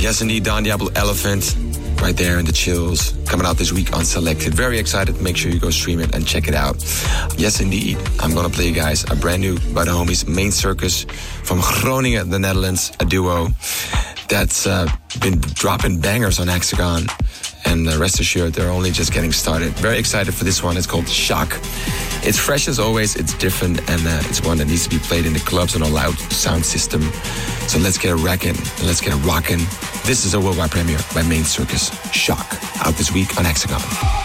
Yes, indeed, Don Diablo Elephant. Right there in the chills. Coming out this week on Selected. Very excited. Make sure you go stream it and check it out. Yes, indeed. I'm going to play you guys a brand new by the homies Main Circus from Groningen, the Netherlands. A duo that's been dropping bangers on Hexagon. And rest assured, they're only just getting started. Very excited for this one. It's called Shock. It's fresh as always. It's different. And it's one that needs to be played in the clubs on a loud sound system. So let's get a racking and let's get a rocking. This is a worldwide premiere by Main Circus. Shock. Out this week on Hexagon.